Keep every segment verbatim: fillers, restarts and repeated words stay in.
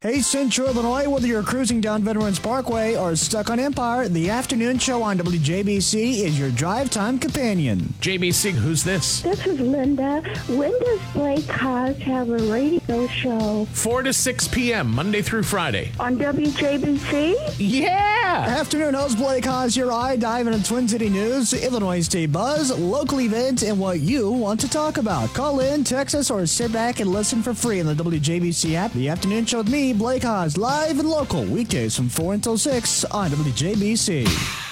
Hey, Central Illinois, whether you're cruising down Veterans Parkway or stuck on Empire, the afternoon show on W J B C is your drive time companion. J B C, who's this? This is Linda. When does Blake Haas have a radio show? four to six p.m., Monday through Friday. On W J B C? Yeah! Afternoon host Blake Haas, your eye dive into Twin City news, Illinois State buzz, local events, and what you want to talk about. Call in, text us, or sit back and listen for free on the W J B C app. The afternoon show with me, Blake Haas, live and local, weekdays from four until six on W J B C.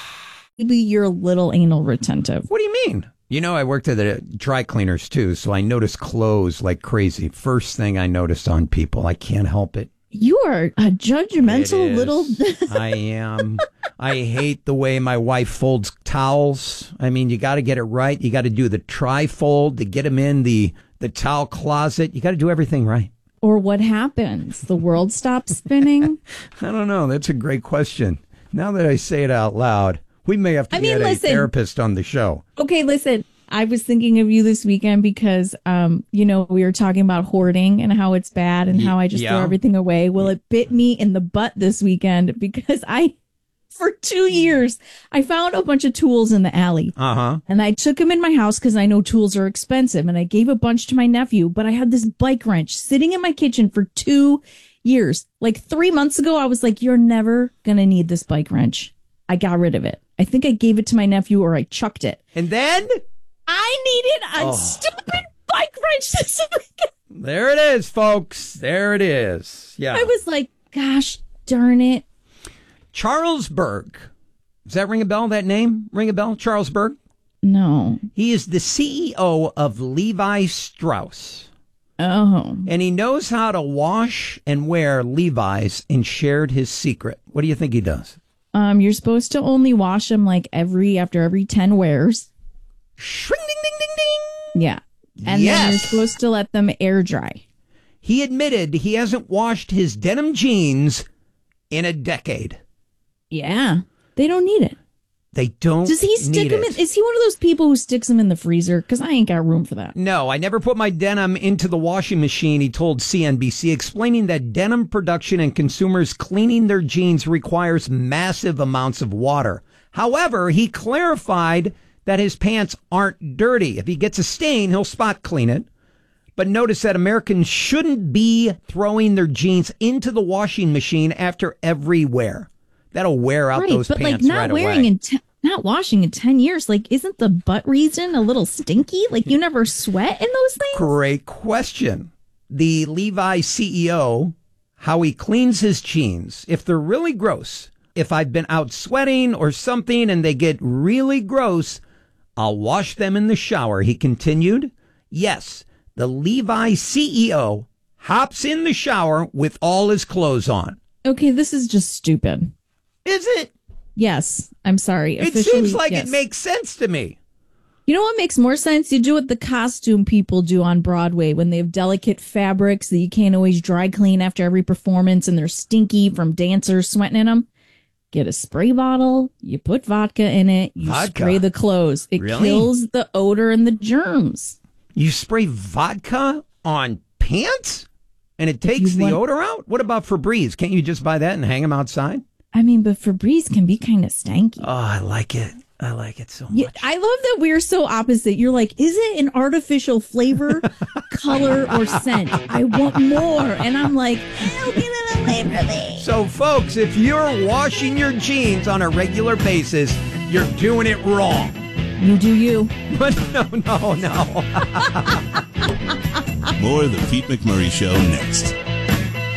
Maybe you're a little anal retentive. What do you mean? You know, I worked at the dry cleaners, too, so I noticed clothes like crazy. First thing I noticed on people. I can't help it. You are a judgmental little... I am. I hate the way my wife folds towels. I mean, you got to get it right. You got to do the tri-fold to get them in the, the towel closet. You got to do everything right. Or what happens? The world stops spinning? I don't know. That's a great question. Now that I say it out loud, we may have to I mean, get a listen, therapist on the show. Okay, listen. I was thinking of you this weekend because, um, you know, we were talking about hoarding and how it's bad and how I just yeah. throw everything away. Well, it bit me in the butt this weekend because I, for two years, I found a bunch of tools in the alley. Uh-huh. And I took them in my house because I know tools are expensive. And I gave a bunch to my nephew. But I had this bike wrench sitting in my kitchen for two years. Like three months ago, I was like, you're never going to need this bike wrench. I got rid of it. I think I gave it to my nephew or I chucked it. And then? I needed a Oh. stupid bike wrench this weekend. There it is, folks. There it is. Yeah. I was like, gosh darn it. Charles Berg. Does that ring a bell, that name? Ring a bell? Charles Berg? No. He is the C E O of Levi Strauss. Oh. And he knows how to wash and wear Levi's and shared his secret. What do you think he does? Um, you're supposed to only wash them like every, after every ten wears. Shring, ding, ding, ding, ding. Yeah. And Yes. then you're supposed to let them air dry. He admitted he hasn't washed his denim jeans in a decade. Yeah. They don't need it. They don't Does he stick need them it. in? Is he one of those people who sticks them in the freezer? Because I ain't got room for that. No, I never put my denim into the washing machine, he told C N B C, explaining that denim production and consumers cleaning their jeans requires massive amounts of water. However, he clarified that his pants aren't dirty. If he gets a stain, he'll spot clean it. But notice that Americans shouldn't be throwing their jeans into the washing machine after every wear. That'll wear out right, those but pants like not right wearing away. in te- not washing in ten years. Like, isn't the butt region a little stinky? Like, you never sweat in those things? Great question. The Levi C E O, how he cleans his jeans, if they're really gross, if I've been out sweating or something and they get really gross, I'll wash them in the shower, he continued. Yes, the Levi C E O hops in the shower with all his clothes on. Okay, this is just stupid. Is it? Yes, I'm sorry. It Officially, seems like yes. it makes sense to me. You know what makes more sense? You do what the costume people do on Broadway when they have delicate fabrics that you can't always dry clean after every performance and they're stinky from dancers sweating in them. Get a spray bottle, you put vodka in it, you Vodka? spray the clothes. It Really? kills the odor and the germs. You spray vodka on pants and it takes you the want- odor out? What about Febreze? Can't you just buy that and hang them outside? I mean, but Febreze can be kind of stanky. Oh, I like it. I like it so much. Yeah, I love that we're so opposite. You're like, is it an artificial flavor, color, or scent? I want more. And I'm like, I'll get it away from me. So, folks, if you're washing your jeans on a regular basis, you're doing it wrong. You do you. But no, no, no. More of the Pete McMurray Show next.